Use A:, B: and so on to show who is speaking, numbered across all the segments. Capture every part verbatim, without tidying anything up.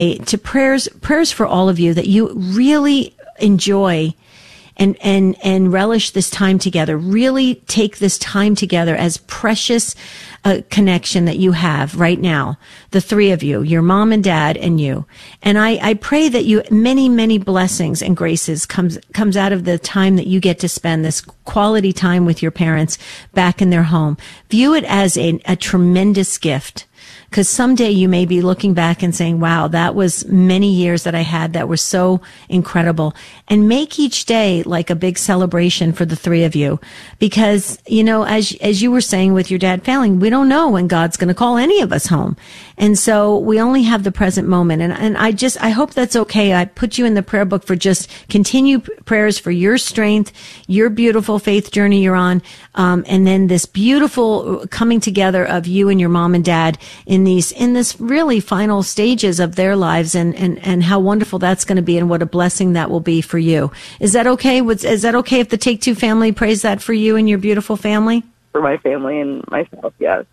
A: to prayers, prayers for all of you, that you really enjoy and, and, and relish this time together. Really take this time together as precious a connection that you have right now, the three of you, your mom and dad and you. And I, I pray that you, many, many blessings and graces comes, comes out of the time that you get to spend this quality time with your parents back in their home. View it as a, a tremendous gift. Because someday you may be looking back and saying, wow, that was many years that I had that were so incredible. And make each day like a big celebration for the three of you. Because, you know, as as you were saying with your dad failing, we don't know when God's going to call any of us home. And so we only have the present moment. And, and I just, I hope that's okay. I put you in the prayer book for just continued prayers for your strength, your beautiful faith journey you're on, um, and then this beautiful coming together of you and your mom and dad in these, in this really final stages of their lives, and, and, and how wonderful that's going to be and what a blessing that will be for you. Is that okay? Is that okay if the Take Two family prays that for you and your beautiful family?
B: For my family and myself, yes.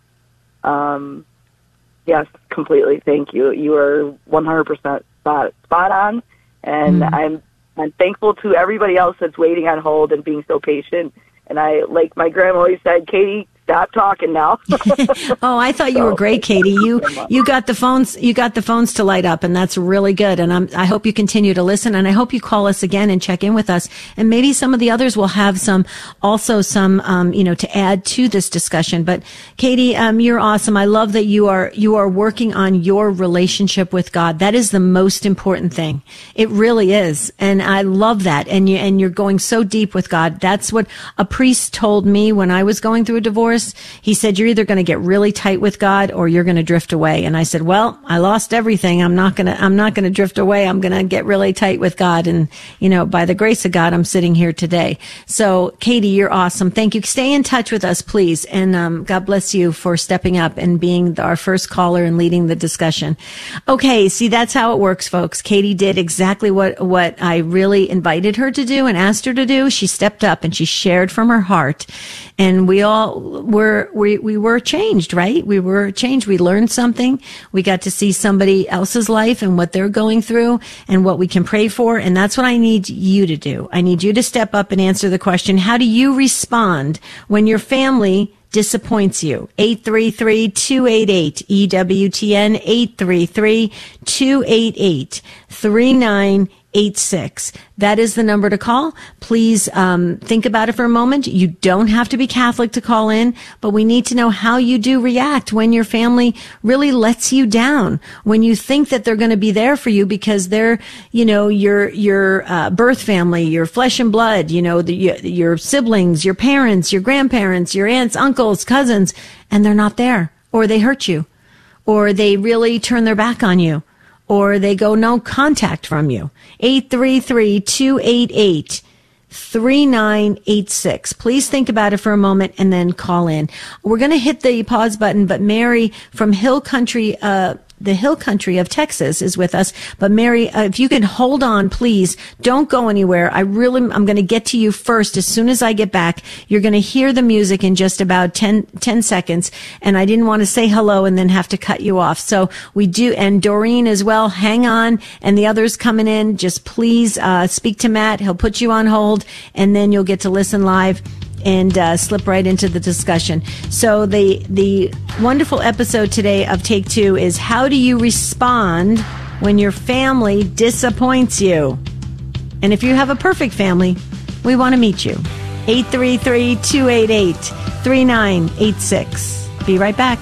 B: Um, yes, completely. Thank you. You are one hundred percent spot, spot on, and mm. I'm I'm thankful to everybody else that's waiting on hold and being so patient. And I, like my grandma always said, Katie, stop talking now.
A: Oh, I thought you were great, Katie. You you got the phones you got the phones to light up, and that's really good. And I'm, I hope you continue to listen, and I hope you call us again and check in with us. And maybe some of the others will have some also some um, you know, to add to this discussion. But Katie, um, you're awesome. I love that you are you are working on your relationship with God. That is the most important thing. It really is, and I love that. And you and you're going so deep with God. That's what a priest told me when I was going through a divorce. He said, you're either going to get really tight with God or you're going to drift away. And I said, well, I lost everything. I'm not going to, I'm not going to drift away. I'm going to get really tight with God. And, you know, by the grace of God, I'm sitting here today. So Katie, you're awesome. Thank you. Stay in touch with us, please. And, um, God bless you for stepping up and being our first caller and leading the discussion. Okay. See, that's how it works, folks. Katie did exactly what, what I really invited her to do and asked her to do. She stepped up and she shared from her heart. And we all were, we, we were changed, right? We were changed. We learned something. We got to see somebody else's life and what they're going through and what we can pray for. And that's what I need you to do. I need you to step up and answer the question, how do you respond when your family disappoints you? eight three three, two eight eight, E W T N, eight three three, two eight eight, three nine eight six. That is the number to call. Please um, think about it for a moment. You don't have to be Catholic to call in, but we need to know how you do react when your family really lets you down, when you think that they're going to be there for you because they're, you know, your your uh, birth family, your flesh and blood, you know, the, your, your siblings, your parents, your grandparents, your aunts, uncles, cousins, and they're not there, or they hurt you, or they really turn their back on you, or they go no contact from you. eight three three, two eight eight, three nine eight six. Please think about it for a moment and then call in. We're going to hit the pause button, but Mary from Hill Country, uh, the Hill Country of Texas is with us. But Mary, uh, if you can hold on, please don't go anywhere. I really, I'm going to get to you first. As soon as I get back, you're going to hear the music in just about ten, ten seconds. And I didn't want to say hello and then have to cut you off. So we do, and Doreen as well, hang on. And the others coming in, just please, uh, speak to Matt. He'll put you on hold and then you'll get to listen live and uh, slip right into the discussion. So the the wonderful episode today of Take Two is how do you respond when your family disappoints you? And if you have a perfect family, we want to meet you. eight three three, two eight eight, three nine eight six. Be right back.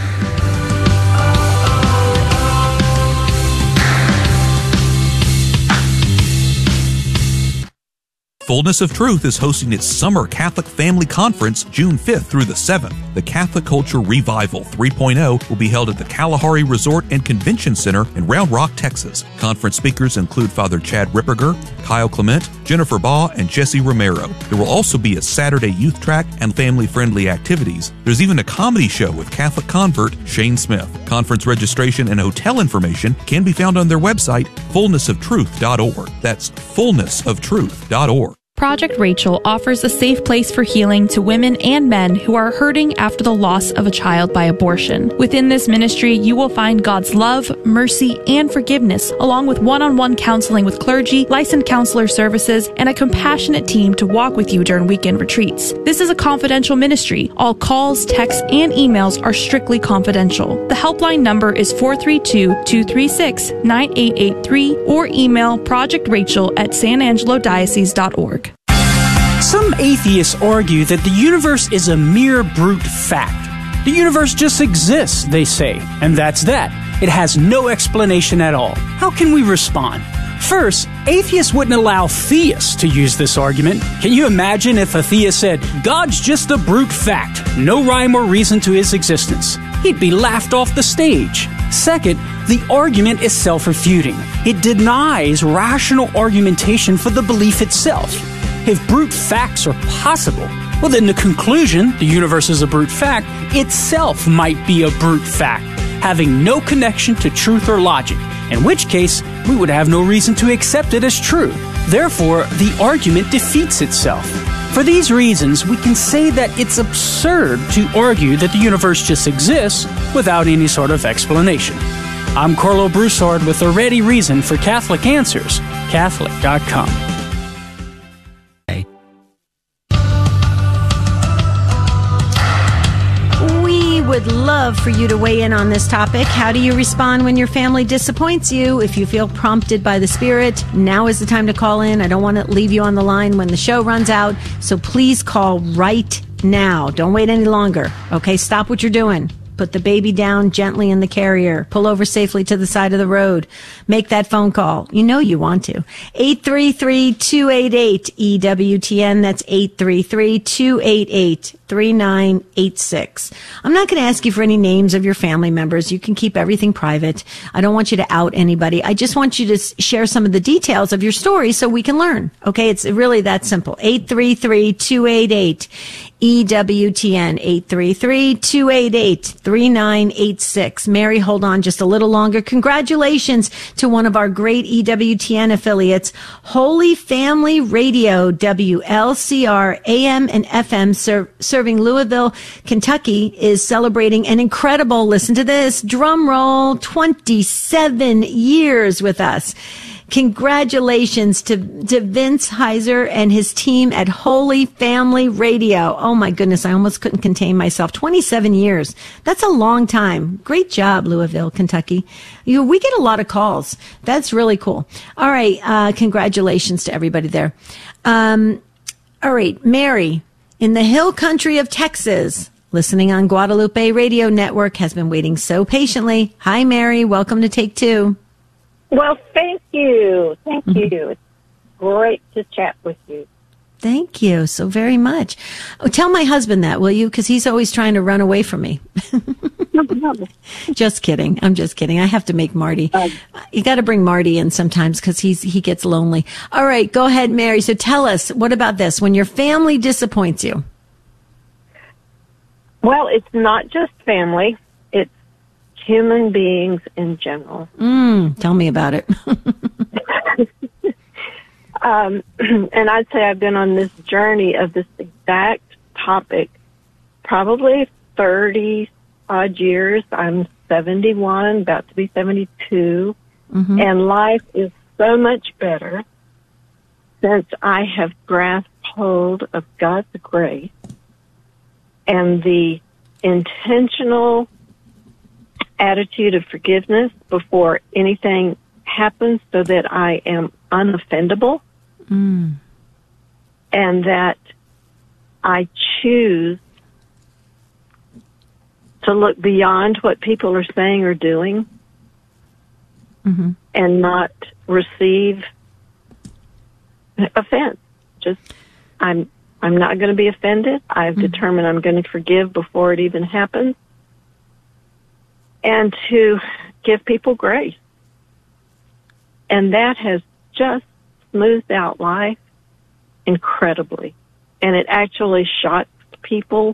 C: Fullness of Truth is hosting its Summer Catholic Family Conference June fifth through the seventh. The Catholic Culture Revival three point oh will be held at the Kalahari Resort and Convention Center in Round Rock, Texas. Conference speakers include Father Chad Ripperger, Kyle Clement, Jennifer Baugh, and Jesse Romero. There will also be a Saturday youth track and family-friendly activities. There's even a comedy show with Catholic convert Shane Smith. Conference registration and hotel information can be found on their website, fullness of truth dot org. That's fullness of truth dot org.
D: Project Rachel offers a safe place for healing to women and men who are hurting after the loss of a child by abortion. Within this ministry, you will find God's love, mercy, and forgiveness, along with one-on-one counseling with clergy, licensed counselor services, and a compassionate team to walk with you during weekend retreats. This is a confidential ministry. All calls, texts, and emails are strictly confidential. The helpline number is four three two, two three six, nine eight eight three or email project rachel at san angelo diocese dot org.
E: Some atheists argue that the universe is a mere brute fact. The universe just exists, they say, and that's that. It has no explanation at all. How can we respond? First, atheists wouldn't allow theists to use this argument. Can you imagine if a theist said, God's just a brute fact, no rhyme or reason to his existence? He'd be laughed off the stage. Second, the argument is self-refuting. It denies rational argumentation for the belief itself. If brute facts are possible, well then the conclusion, the universe is a brute fact, itself might be a brute fact, having no connection to truth or logic, in which case we would have no reason to accept it as true. Therefore, the argument defeats itself. For these reasons, we can say that it's absurd to argue that the universe just exists without any sort of explanation. I'm Carlo Broussard with a ready reason for Catholic Answers, Catholic dot com.
A: Would love for you to weigh in on this topic. How do you respond when your family disappoints you? If you feel prompted by the Spirit, now is the time to call in. I don't want to leave you on the line when the show runs out, so please call right now. Don't wait any longer. Okay, stop what you're doing. Put the baby down gently in the carrier. Pull over safely to the side of the road. Make that phone call. You know you want to. eight three three, two eight eight, E W T N. That's eight three three, two eight eight, three nine eight six. I'm not going to ask you for any names of your family members. You can keep everything private. I don't want you to out anybody. I just want you to share some of the details of your story so we can learn. Okay, it's really that simple. eight three three, two eight eight, E W T N, eight three three, two eight eight, three nine eight six. Mary, hold on just a little longer. Congratulations to one of our great E W T N affiliates, Holy Family Radio, W L C R, A M and F M, ser- serving Louisville, Kentucky, is celebrating an incredible, listen to this, drum roll, twenty-seven years with us. Congratulations to, to Vince Heiser and his team at Holy Family Radio. Oh my goodness, I almost couldn't contain myself. twenty-seven years. That's a long time. Great job, Louisville, Kentucky. You, we get a lot of calls. That's really cool. All right, uh, congratulations to everybody there. Um, all right, Mary, in the hill country of Texas, listening on Guadalupe Radio Network, has been waiting so patiently. Hi, Mary. Welcome to Take Two.
F: Well, thank you. Thank you. It's great to chat with you.
A: Thank you so very much. Oh, tell my husband that, will you? Because he's always trying to run away from me.
F: No, no.
A: Just kidding. I'm just kidding. I have to make Marty. Um, you got to bring Marty in sometimes because he's he gets lonely. All right, go ahead, Mary. So tell us, what about this? When your family disappoints you?
F: Well, it's not just family. It's human beings in general.
A: Mm, tell me about it.
F: um, and I'd say I've been on this journey of this exact topic probably thirty odd years. I'm seventy-one, about to be seventy-two, mm-hmm. and life is so much better since I have grasped hold of God's grace and the intentional attitude of forgiveness before anything happens so that I am unoffendable mm. and that I choose to look beyond what people are saying or doing mm-hmm. and not receive offense. Just, I'm, I'm not going to be offended. I've mm-hmm. determined I'm going to forgive before it even happens. And to give people grace. And that has just smoothed out life incredibly. And it actually shocks people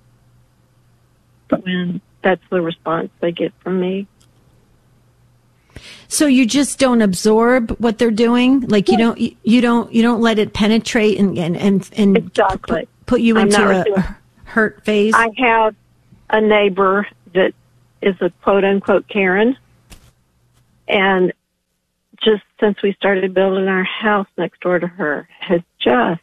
F: when that's the response they get from me.
A: So you just don't absorb what they're doing? Like you don't, you don't, you don't let it penetrate and, and, and, and
F: exactly.
A: put, put you
F: I'm
A: into a
F: receiving.
A: hurt phase?
F: I have a neighbor that is a quote unquote Karen. And just since we started building our house next door to her has just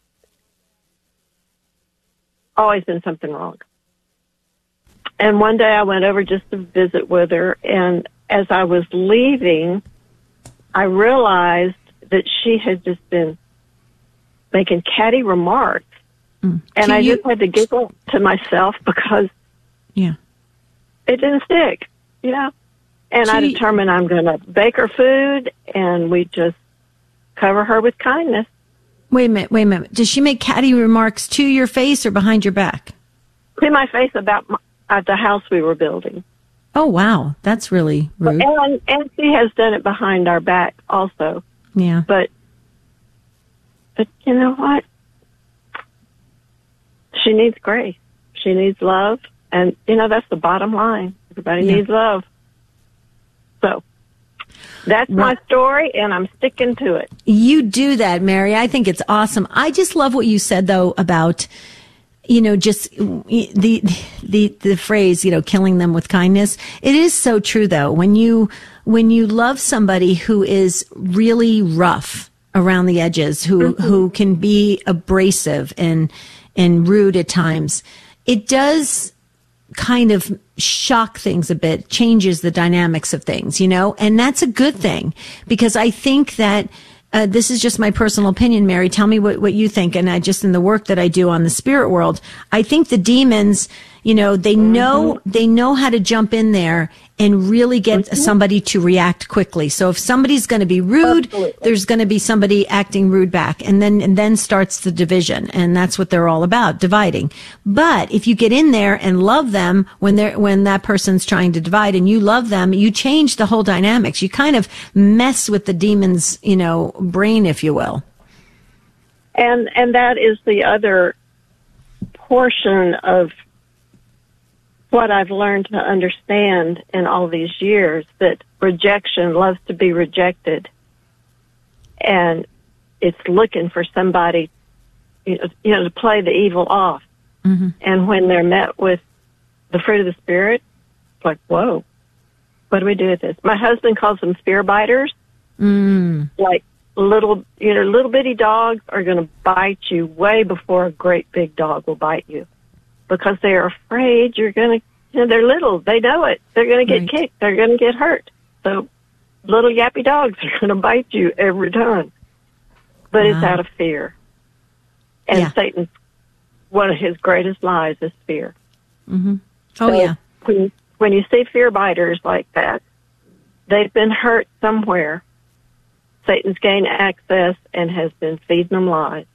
F: always been something wrong. And one day I went over just to visit with her, and as I was leaving, I realized that she had just been making catty remarks. Mm. And
A: to
F: I
A: you?
F: just had to giggle to myself because
A: yeah,
F: it didn't stick, you know? And
A: to
F: I
A: you?
F: determined I'm going to bake her food, and we just cover her with kindness.
A: Wait a minute, wait a minute. Does she make catty remarks to your face or behind your back?
F: To my face about my, at the house we were building.
A: Oh, wow. That's really rude.
F: And, and she has done it behind our back also.
A: Yeah.
F: But, but you know what? She needs grace. She needs love. And, you know, that's the bottom line. Everybody
A: Yeah.
F: needs love. So that's
A: Well,
F: my story, and I'm sticking to it.
A: You do that, Mary. I think it's awesome. I just love what you said, though, about, you know, just the, the, the phrase, you know, killing them with kindness. It is so true, though. When you, when you love somebody who is really rough around the edges, who, mm-hmm. who can be abrasive and, and rude at times, it does kind of shock things a bit, changes the dynamics of things, you know, and that's a good thing, because I think that uh, this is just my personal opinion, Mary. Tell me what, what you think. And I just, in the work that I do on the spirit world, I think the demons, you know, they know, mm-hmm. they know how to jump in there and really get mm-hmm. somebody to react quickly. So if somebody's going to be rude, Absolutely. There's going to be somebody acting rude back, and then, and then starts the division. And that's what they're all about, dividing. But if you get in there and love them when they're, when that person's trying to divide and you love them, you change the whole dynamics. You kind of mess with the demon's, you know, brain, if you will.
F: And, and that is the other portion of what I've learned to understand in all these years, that rejection loves to be rejected, and it's looking for somebody, you know, you know to play the evil off. Mm-hmm. And when they're met with the fruit of the Spirit, it's like, whoa, what do we do with this? My husband calls them fear biters.
A: Mm.
F: Like little, you know, little bitty dogs are going to bite you way before a great big dog will bite you, because they are afraid you're going to, you know, they're little. They know it. They're going to get right. kicked. They're going to get hurt. So little yappy dogs are going to bite you every time. But wow. it's out of fear. And yeah. Satan's, one of his greatest lies is fear.
A: Mm-hmm. Oh,
F: so
A: yeah.
F: When, when you see fear biters like that, they've been hurt somewhere. Satan's gained access and has been feeding them lies.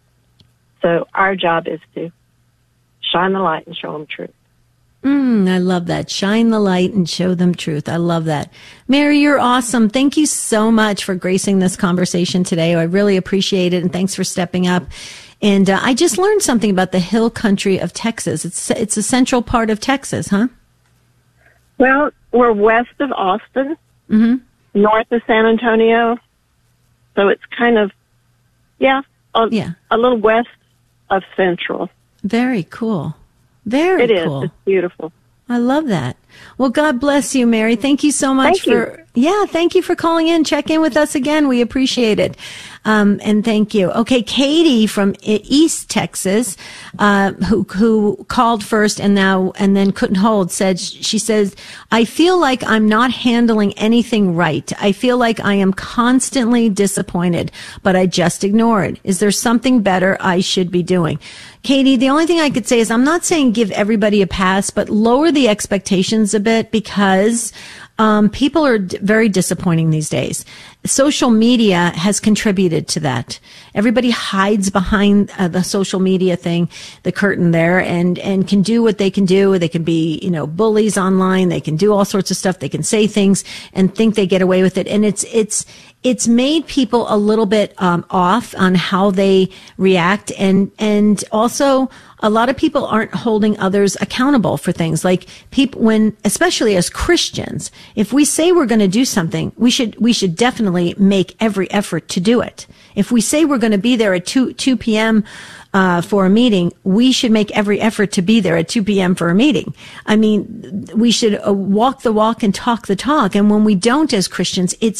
F: So our job is to shine the light and show them truth.
A: Mm, I love that. Shine the light and show them truth. I love that. Mary, you're awesome. Thank you so much for gracing this conversation today. I really appreciate it, and thanks for stepping up. And uh, I just learned something about the hill country of Texas. It's it's a central part of Texas, huh?
F: Well, we're west of Austin,
A: mm-hmm.
F: north of San Antonio. So it's kind of, yeah, a,
A: yeah.
F: a little west of Central.
A: Very cool. Very
F: it
A: cool.
F: It is. It's beautiful.
A: I love that. Well, God bless you, Mary. Thank you so much
F: thank
A: for,
F: you.
A: yeah, thank you for calling in. Check in with us again. We appreciate it. Um, and thank you. Okay. Katie from East Texas, uh, who, who called first and now, and then couldn't hold, said, she says, I feel like I'm not handling anything right. I feel like I am constantly disappointed, but I just ignore it. Is there something better I should be doing? Katie, the only thing I could say is I'm not saying give everybody a pass, but lower the expectations a bit, because um, people are d- very disappointing these days. social media has contributed to that. Everybody hides behind uh, the social media thing, the curtain there, and, and can do what they can do. They can be, you know, bullies online. They can do all sorts of stuff. They can say things and think they get away with it. And it's, it's, it's made people a little bit, um, off on how they react. And, and also a lot of people aren't holding others accountable for things like people when, especially as Christians, if we say we're going to do something, we should, we should definitely make every effort to do it. If we say we're going to be there at two, two p.m., Uh, for a meeting, we should make every effort to be there at two p.m. for a meeting. I mean, we should uh, walk the walk and talk the talk. And when we don't as Christians, it's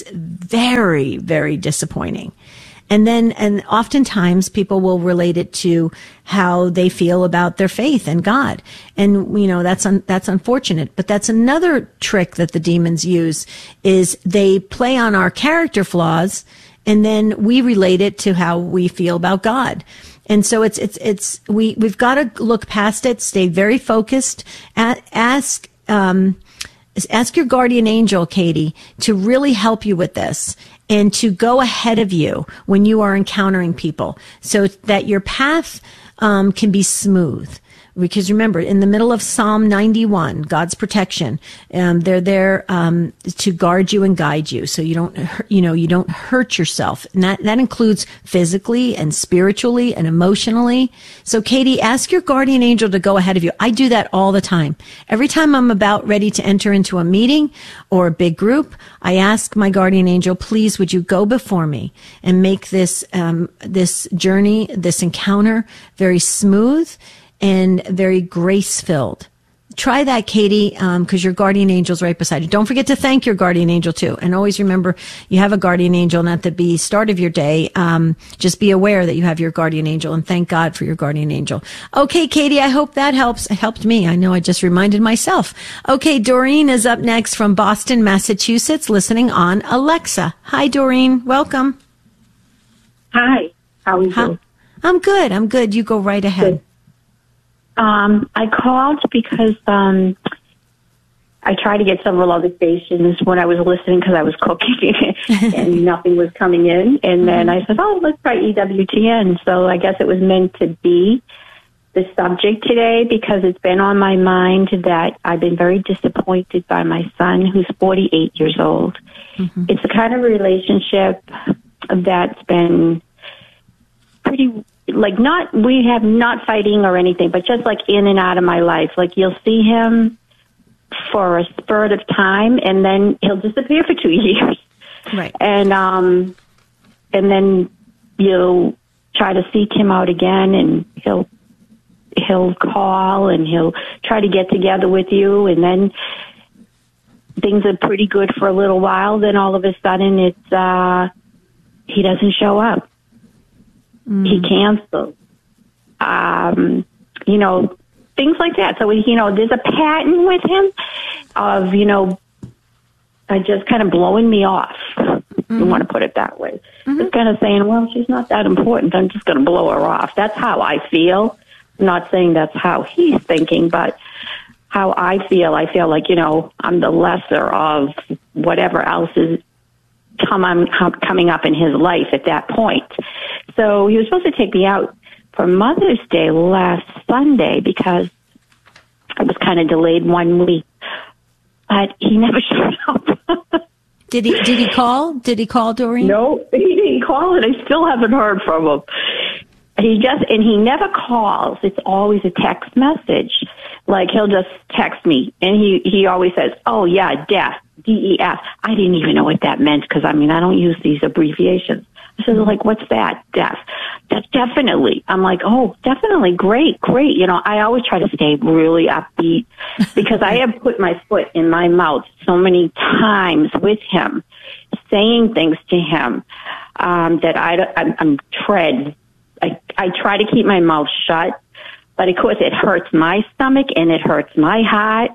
A: very, very disappointing. And then, and oftentimes people will relate it to how they feel about their faith and God. And, you know, that's, un- that's unfortunate. But that's another trick that the demons use is they play on our character flaws and then we relate it to how we feel about God. And so it's, it's, it's, we, we've got to look past it, stay very focused, a- ask, um, ask your guardian angel, Katie, to really help you with this and to go ahead of you when you are encountering people so that your path, um, can be smooth. Because remember, in the middle of Psalm ninety-one, God's protection, um, they're there um, to guard you and guide you, so you don't, you know, you don't hurt yourself. And that that includes physically and spiritually and emotionally. So, Katie, ask your guardian angel to go ahead of you. I do that all the time. Every time I'm about ready to enter into a meeting or a big group, I ask my guardian angel, please, would you go before me and make this um, this journey, this encounter, very smooth and very grace-filled. Try that, Katie, um, because your guardian angel's right beside you. Don't forget to thank your guardian angel, too. And always remember, you have a guardian angel, and at the start of your day, um, just be aware that you have your guardian angel, and thank God for your guardian angel. Okay, Katie, I hope that helps. It helped me. I know I just reminded myself. Okay, Doreen is up next from Boston, Massachusetts, listening on Alexa. Hi, Doreen. Welcome.
G: Hi. How are you?
A: Hi. I'm good. I'm good. You go right ahead.
G: Good. Um, I called because um, I tried to get several other stations when I was listening because I was cooking and nothing was coming in. And then I said, oh, let's try E W T N. So I guess it was meant to be the subject today because it's been on my mind that I've been very disappointed by my son who's forty-eight years old. Mm-hmm. It's the kind of relationship that's been pretty... Like not, we have not fighting or anything, but just like in and out of my life. Like you'll see him for a spurt of time and then he'll disappear for two years.
A: Right.
G: And, um, and then you'll try to seek him out again and he'll, he'll call and he'll try to get together with you. And then things are pretty good for a little while. Then all of a sudden it's, uh, he doesn't show up. Mm. He cancels. Um, you know, things like that. So, you know, there's a pattern with him of, you know, uh, just kind of blowing me off. Mm-hmm. You want to put it that way. Mm-hmm. Just kind of saying, well, she's not that important. I'm just going to blow her off. That's how I feel. I'm not saying that's how he's thinking, but how I feel. I feel like, you know, I'm the lesser of whatever else is come on, coming up in his life at that point. So he was supposed to take me out for Mother's Day last Sunday because it was kind of delayed one week, but he never showed up.
A: Did he, did he call? Did he call, Doreen?
G: No, he didn't call and I still haven't heard from him. He just, and he never calls. It's always a text message. Like he'll just text me and he, he always says, oh yeah, deaf, D E F. I didn't even know what that meant because I mean, I don't use these abbreviations. I said, like, what's that? Deaf. That's definitely. I'm like, oh, definitely. Great, great. You know, I always try to stay really upbeat because I have put my foot in my mouth so many times with him, saying things to him, um, that I, I'm, I'm tread. I, I try to keep my mouth shut, but of course it hurts my stomach and it hurts my heart.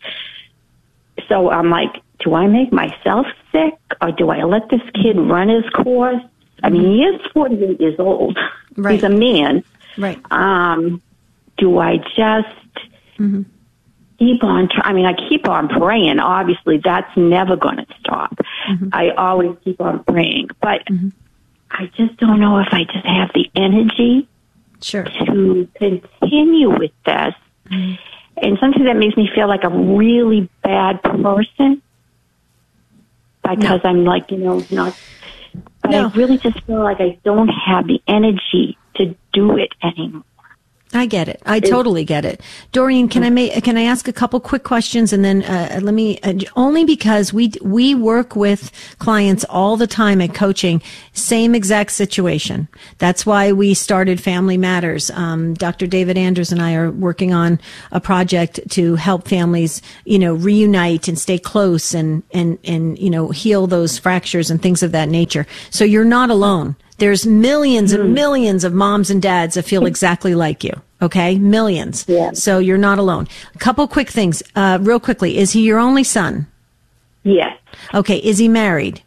G: So I'm like, do I make myself sick or do I let this kid run his course? I mean, he is forty-eight years old. Right. He's a man.
A: Right.
G: Um, do I just, mm-hmm. keep on, tr- I mean, I keep on praying. Obviously, that's never going to stop. Mm-hmm. I always keep on praying. But mm-hmm. I just don't know if I just have the energy
A: sure.
G: to continue with this. Mm-hmm. And sometimes that makes me feel like a really bad person because no. I'm like, you know, not, but no. I really just feel like I don't have the energy to do it anymore.
A: I get it. I totally get it. Doreen, can I make, can I ask a couple quick questions and then uh, let me uh, only because we we work with clients all the time at coaching, same exact situation. That's why we started Family Matters. Um, Doctor David Anders and I are working on a project to help families, you know, reunite and stay close and and and you know heal those fractures and things of that nature. So you're not alone. There's millions and millions of moms and dads that feel exactly like you. Okay? Millions.
G: Yeah.
A: So you're not alone. A couple quick things. Uh, real quickly. Is he your only son?
G: Yes.
A: Okay. Is he married?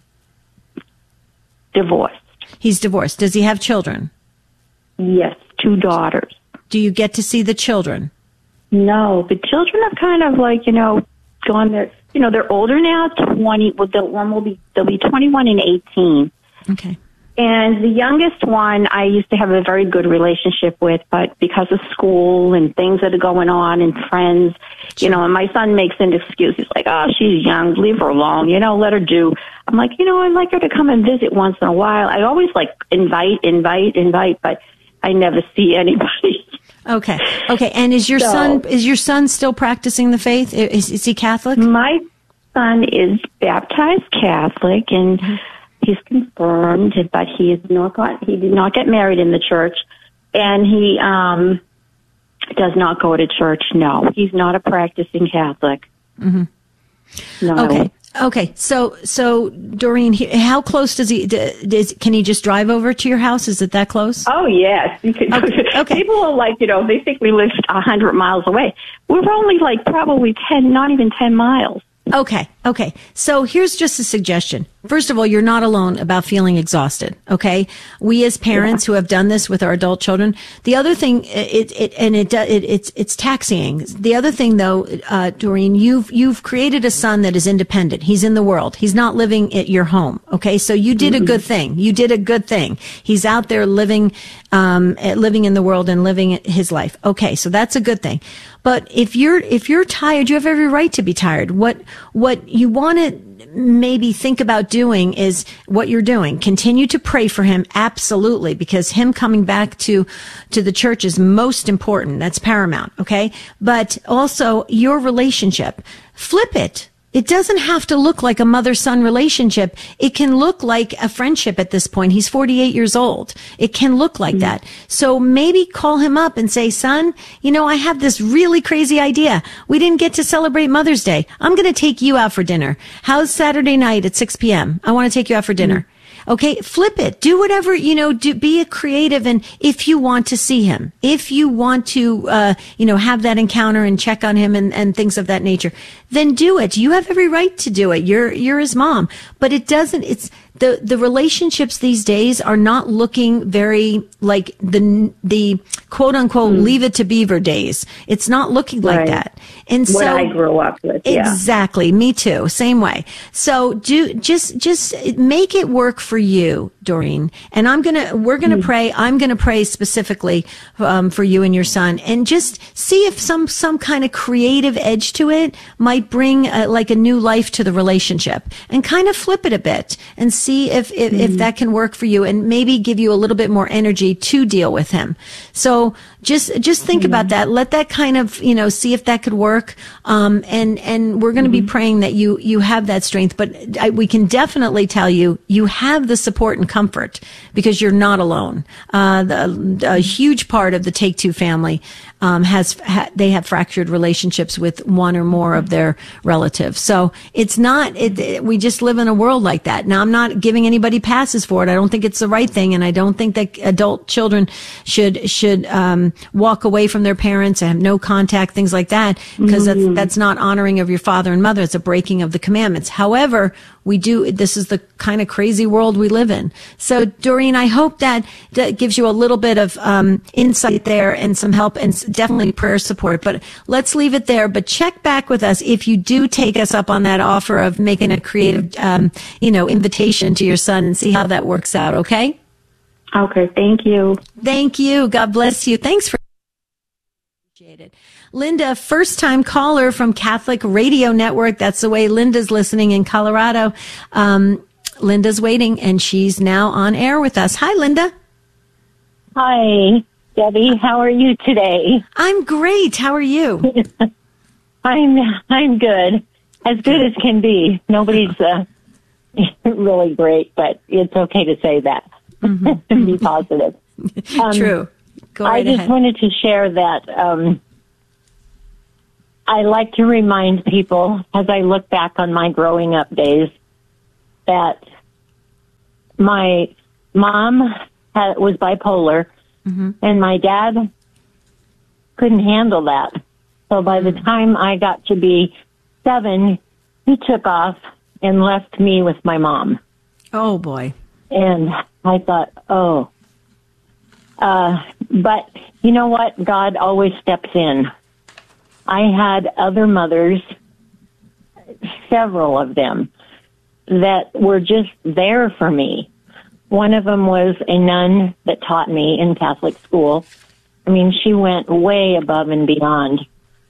G: Divorced.
A: He's divorced. Does he have children?
G: Yes. Two daughters.
A: Do you get to see the children?
G: No. The children have kind of like, you know, gone there. You know, they're older now. twenty. Well, the one will be, they'll be twenty-one and eighteen.
A: Okay.
G: And the youngest one, I used to have a very good relationship with, but because of school and things that are going on and friends, you know, and my son makes an excuse. He's like, oh, she's young, leave her alone, you know, let her do. I'm like, you know, I'd like her to come and visit once in a while. I always like invite, invite, invite, but I never see anybody.
A: Okay. Okay. And is your so, son, is your son still practicing the faith? Is, is he Catholic?
G: My son is baptized Catholic and mm-hmm. he's confirmed, but he is not got, he did not get married in the church, and he um, does not go to church. No, he's not a practicing Catholic.
A: Mm-hmm.
G: No.
A: Okay. Okay. So, so Doreen, how close does he? Does, can he just drive over to your house? Is it that close?
G: Oh yes. You can,
A: okay. okay.
G: People are like, you know, they think we live a hundred miles away. We're only like probably ten, not even ten miles.
A: Okay. Okay. So here's just a suggestion. First of all, you're not alone about feeling exhausted. Okay. We as parents yeah. who have done this with our adult children. The other thing, it, it, and it, it, it's, it's taxing. The other thing though, uh, Doreen, you've, you've created a son that is independent. He's in the world. He's not living at your home. Okay. So you did mm-hmm. a good thing. You did a good thing. He's out there living, um, living in the world and living his life. Okay. So that's a good thing. But if you're, if you're tired, you have every right to be tired. What, what you want to maybe think about doing is what you're doing. Continue to pray for him. Absolutely. Because him coming back to, to the church is most important. That's paramount. Okay. But also your relationship. Flip it. It doesn't have to look like a mother-son relationship. It can look like a friendship at this point. He's forty-eight years old. It can look like mm-hmm. that. So maybe call him up and say, son, you know, I have this really crazy idea. We didn't get to celebrate Mother's Day. I'm going to take you out for dinner. How's Saturday night at six p.m.? I want to take you out for dinner. Mm-hmm. Okay, flip it. Do whatever, you know, do, be a creative. And if you want to see him, if you want to, uh, you know, have that encounter and check on him and, and things of that nature, then do it. You have every right to do it. You're, you're his mom. But it doesn't, it's, the, the relationships these days are not looking very like the, the quote unquote, mm. leave it to Beaver days. It's not looking like
G: right.
A: that. And
G: what
A: so
G: I grew up with. Yeah.
A: Exactly. Me too. Same way. So do, just, just make it work for you, Doreen. And I'm going to, we're going to mm. pray. I'm going to pray specifically, um, for you and your son, and just see if some, some kind of creative edge to it might bring a, like a new life to the relationship, and kind of flip it a bit and see if, if, mm. if that can work for you, and maybe give you a little bit more energy to deal with him. So just, just think mm. about that. Let that kind of, you know, see if that could work. Um, and, and we're going to mm-hmm. be praying that you, you have that strength, but I, we can definitely tell you, you have the support and comfort because you're not alone. Uh, the, a huge part of the Take Two family, um, has, ha, they have fractured relationships with one or more of their relatives. So it's not, it, it, we just live in a world like that. Now, I'm not giving anybody passes for it. I don't think it's the right thing. And I don't think that adult children should, should, um, walk away from their parents and have no contact, things like that, because mm-hmm. that's, that's not honoring of your father and mother. It's a breaking of the commandments. However, we do, this is the kind of crazy world we live in. So Doreen, I hope that that gives you a little bit of um, insight there and some help and definitely prayer support. But let's leave it there. But check back with us if you do take us up on that offer of making a creative, um, you know, invitation to your son and see how that works out. Okay?
G: Okay. Thank you.
A: Thank you. God bless you. Thanks for appreciate it. Linda, first time caller from Catholic Radio Network. That's the way Linda's listening in Colorado. Um, Linda's waiting and she's now on air with us. Hi, Linda.
H: Hi, Debbie. How are you today?
A: I'm great. How are you?
H: I'm, I'm good. As good as can be. Nobody's, uh, really great, but it's okay to say that. Mm-hmm. Be positive. Um,
A: True. Go right
H: I just
A: ahead.
H: wanted to share that, um, I like to remind people as I look back on my growing up days that my mom had, was bipolar mm-hmm. and my dad couldn't handle that. So by the time I got to be seven, he took off and left me with my mom.
A: Oh boy.
H: And I thought, oh, uh, but you know what? God always steps in. I had other mothers, several of them, that were just there for me. One of them was a nun that taught me in Catholic school. I mean, she went way above and beyond.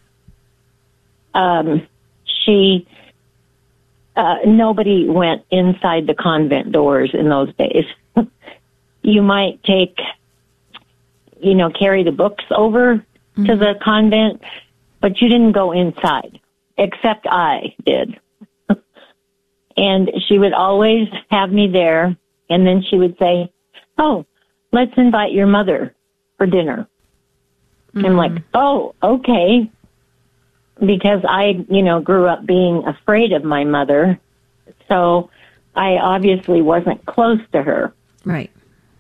H: Um, she, uh, nobody went inside the convent doors in those days. You might take, you know, carry the books over mm-hmm. to the convent, but you didn't go inside, except I did. And she would always have me there, and then she would say, oh, let's invite your mother for dinner. Mm-hmm. I'm like, oh, okay. Because I, you know, grew up being afraid of my mother, so I obviously wasn't close to her.
A: Right.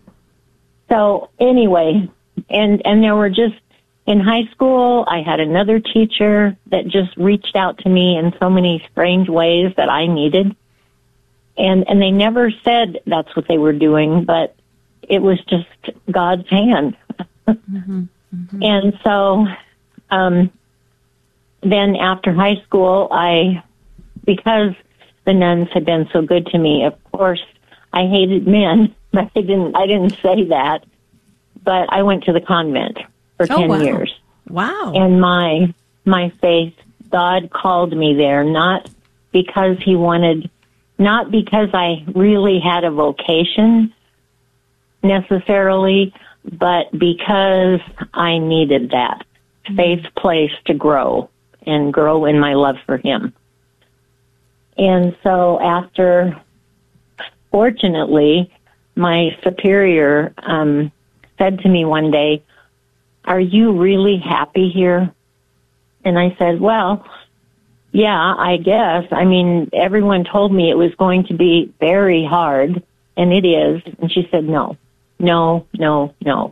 H: So anyway, and, and there were just, in high school, I had another teacher that just reached out to me in so many strange ways that I needed. And, and they never said that's what they were doing, but it was just God's hand. Mm-hmm, mm-hmm. And so, um, then after high school, I, because the nuns had been so good to me, of course, I hated men, but I didn't, I didn't say that, but I went to the convent for
A: oh,
H: ten
A: wow.
H: years.
A: Wow.
H: And my, my faith, God called me there, not because he wanted, not because I really had a vocation necessarily, but because I needed that mm-hmm. faith place to grow and grow in my love for him. And so after, fortunately, my superior, um, said to me one day, are you really happy here? And I said, well, yeah, I guess. I mean, everyone told me it was going to be very hard, and it is. And she said, no, no, no, no.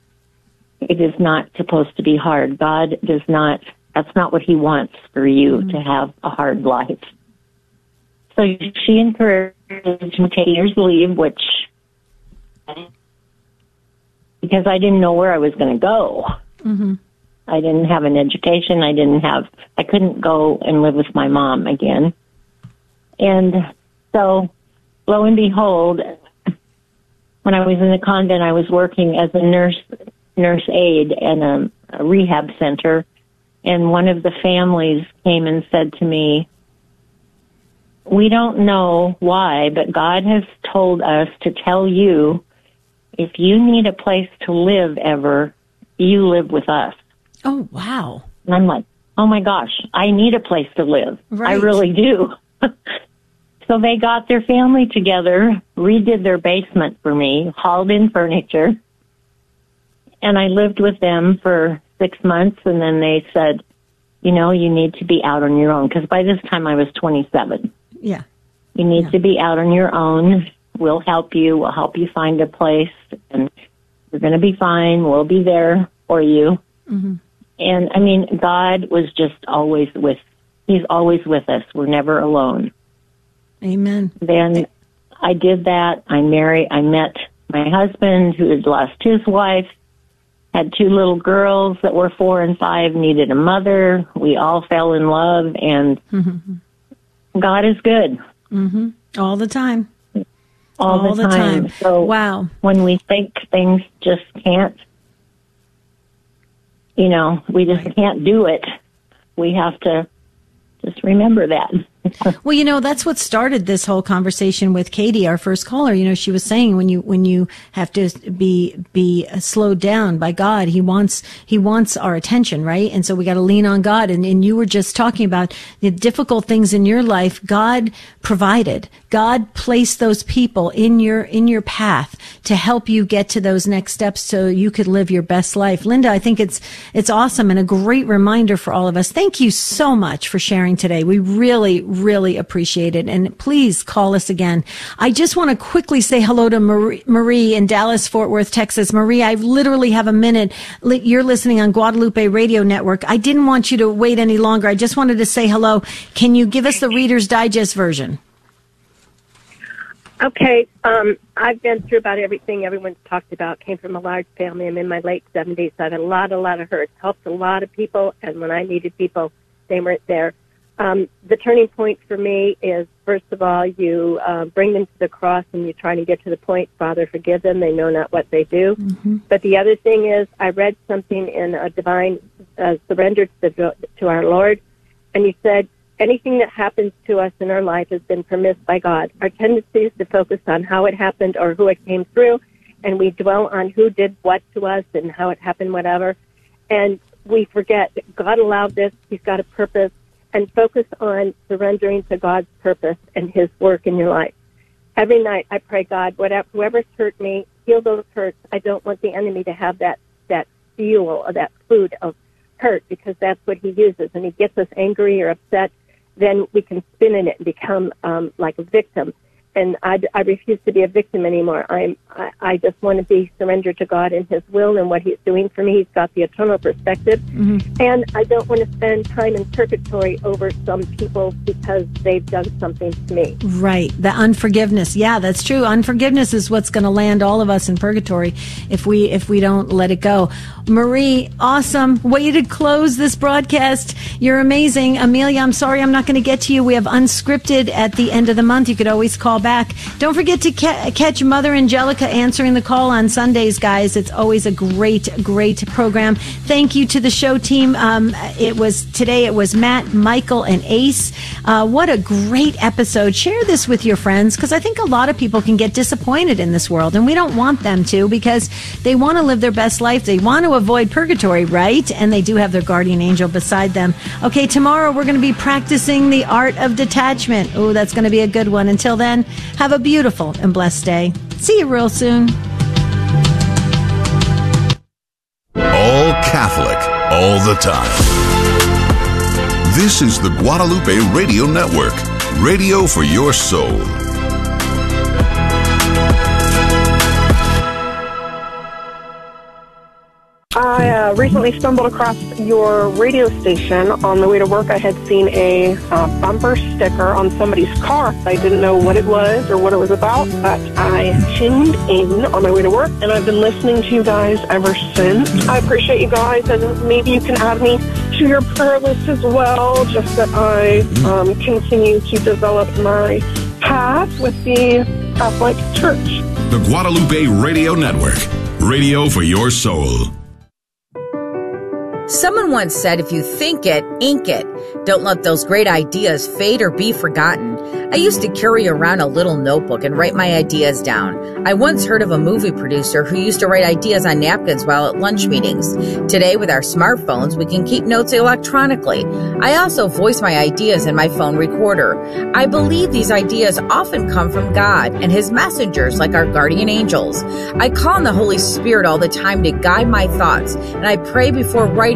H: It is not supposed to be hard. God does not, that's not what he wants for you mm-hmm. to have a hard life. So she encouraged me to take years leave, which, because I didn't know where I was going to go. Mm-hmm. I didn't have an education. I didn't have, I couldn't go and live with my mom again. And so, lo and behold, when I was in the convent, I was working as a nurse, nurse aide in a, a rehab center. And one of the families came and said to me, we don't know why, but God has told us to tell you, if you need a place to live ever, you live with us.
A: Oh, wow.
H: And I'm like, oh my gosh, I need a place to live. Right. I really do. So they got their family together, redid their basement for me, hauled in furniture, and I lived with them for six months, and then they said, you know, you need to be out on your own, because by this time I was twenty-seven.
A: Yeah.
H: You need
A: yeah.
H: to be out on your own. We'll help you. We'll help you find a place, and you're going to be fine. We'll be there for you. Mm-hmm. And, I mean, God was just always with, he's always with us. We're never alone.
A: Amen.
H: Then I did that. I married, I met my husband who had lost his wife, had two little girls that were four and five, needed a mother. We all fell in love, and mm-hmm. God is good.
A: Mm-hmm. All the time.
H: All, All the, time. the time. So
A: wow.
H: When we think things just can't, you know, we just right. can't do it, we have to just remember that.
A: Well, you know, that's what started this whole conversation with Katie, our first caller. You know, she was saying when you, when you have to be, be slowed down by God, he wants, he wants our attention, right? And so we got to lean on God. And, and you were just talking about the difficult things in your life. God provided. God placed those people in your, in your path to help you get to those next steps so you could live your best life. Linda, I think it's, it's awesome and a great reminder for all of us. Thank you so much for sharing today. We really, really appreciate it. And please call us again. I just want to quickly say hello to Marie, Marie in Dallas, Fort Worth, Texas. Marie, I literally have a minute. You're listening on Guadalupe Radio Network. I didn't want you to wait any longer. I just wanted to say hello. Can you give us the Reader's Digest version?
I: Okay. Um, I've been through about everything everyone's talked about. Came from a large family. I'm in my late seventies. I've had a lot, a lot of hurt. Helped a lot of people. And when I needed people, they weren't there. Um, the turning point for me is, first of all, you uh, bring them to the cross and you try to get to the point, Father, forgive them. They know not what they do. Mm-hmm. But the other thing is, I read something in a divine uh, surrender to, the, to our Lord, and you said, anything that happens to us in our life has been permitted by God. Our tendency is to focus on how it happened or who it came through, and we dwell on who did what to us and how it happened, whatever. And we forget that God allowed this. He's got a purpose. And focus on surrendering to God's purpose and his work in your life. Every night I pray, God, whatever, whoever's hurt me, heal those hurts. I don't want the enemy to have that, that fuel or that food of hurt, because that's what he uses. And he gets us angry or upset, then we can spin in it and become um, like a victim. And I, I refuse to be a victim anymore. I'm, I, I just want to be surrendered to God and his will and what he's doing for me. He's got the eternal perspective. Mm-hmm. And I don't want to spend time in purgatory over some people because they've done something to me.
A: Right. The unforgiveness. Yeah, that's true. Unforgiveness is what's going to land all of us in purgatory if we, if we don't let it go. Marie, awesome. Way to close this broadcast. You're amazing. Amelia, I'm sorry I'm not going to get to you. We have Unscripted at the end of the month. You could always call back. Don't forget to ca- catch Mother Angelica answering the call on Sundays, guys. It's always a great, great program. Thank you to the show team. Um, it was today. It was Matt, Michael, and Ace. Uh, what a great episode. Share this with your friends, because I think a lot of people can get disappointed in this world, and we don't want them to, because they want to live their best life. They want to avoid purgatory, right? And they do have their guardian angel beside them. Okay, tomorrow we're going to be practicing the art of detachment. Oh, that's going to be a good one. Until then, have a beautiful and blessed day. See you real soon.
J: All Catholic, all the time. This is the Guadalupe Radio Network, radio for your soul.
K: I uh, recently stumbled across your radio station. On the way to work, I had seen a uh, bumper sticker on somebody's car. I didn't know what it was or what it was about, but I tuned in on my way to work, and I've been listening to you guys ever since. I appreciate you guys, and maybe you can add me to your prayer list as well, just that I um, continue to develop my path with the Catholic Church.
J: The Guadalupe Radio Network, radio for your soul.
L: Someone once said, if you think it, ink it. Don't let those great ideas fade or be forgotten. I used to carry around a little notebook and write my ideas down. I once heard of a movie producer who used to write ideas on napkins while at lunch meetings. Today, with our smartphones, we can keep notes electronically. I also voice my ideas in my phone recorder. I believe these ideas often come from God and his messengers, like our guardian angels. I call on the Holy Spirit all the time to guide my thoughts, and I pray before writing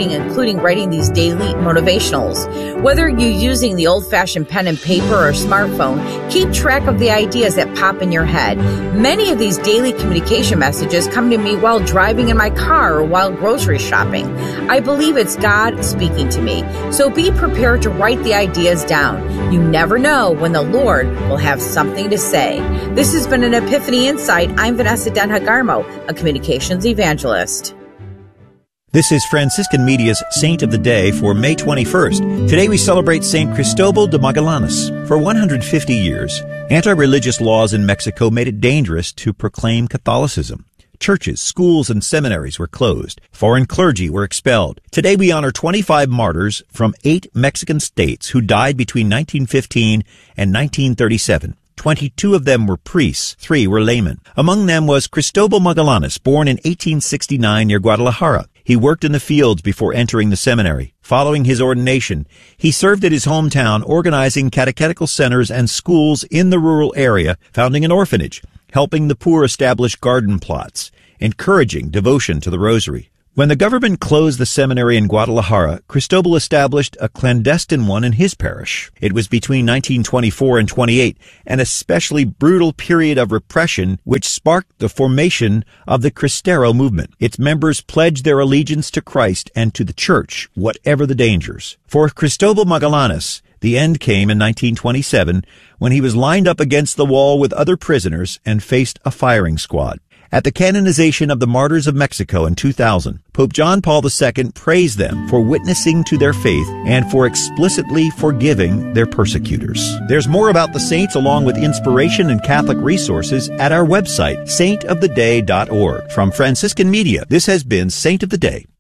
L: writing, including writing these daily motivationals. Whether you're using the old-fashioned pen and paper or smartphone, keep track of the ideas that pop in your head. Many of these daily communication messages come to me while driving in my car or while grocery shopping. I believe it's God speaking to me, so be prepared to write the ideas down. You never know when the Lord will have something to say. This has been an Epiphany Insight. I'm Vanessa Denha-Garmo, a communications evangelist.
M: This is Franciscan Media's Saint of the Day for May twenty-first. Today we celebrate Saint Cristobal de Magallanes. For one hundred fifty years, anti-religious laws in Mexico made it dangerous to proclaim Catholicism. Churches, schools, and seminaries were closed. Foreign clergy were expelled. Today we honor twenty-five martyrs from eight Mexican states who died between nineteen fifteen and nineteen thirty-seven. Twenty-two of them were priests, three were laymen. Among them was Cristobal Magallanes, born in eighteen sixty-nine near Guadalajara. He worked in the fields before entering the seminary. Following his ordination, he served at his hometown organizing catechetical centers and schools in the rural area, founding an orphanage, helping the poor establish garden plots, encouraging devotion to the rosary. When the government closed the seminary in Guadalajara, Cristobal established a clandestine one in his parish. It was between nineteen twenty-four and twenty-eight, an especially brutal period of repression which sparked the formation of the Cristero movement. Its members pledged their allegiance to Christ and to the Church, whatever the dangers. For Cristobal Magallanes, the end came in nineteen twenty-seven when he was lined up against the wall with other prisoners and faced a firing squad. At the canonization of the martyrs of Mexico in two thousand, Pope John Paul the Second praised them for witnessing to their faith and for explicitly forgiving their persecutors. There's more about the saints along with inspiration and Catholic resources at our website, saint of the day dot org. From Franciscan Media, this has been Saint of the Day.